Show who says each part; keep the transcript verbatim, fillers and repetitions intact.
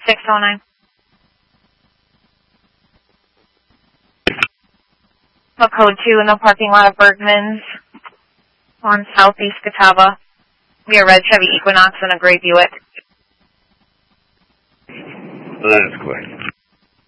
Speaker 1: six oh nine. The code two in the parking lot of Bergman's on Southeast Catawba. We have a red Chevy Equinox and a gray Buick.
Speaker 2: That's correct.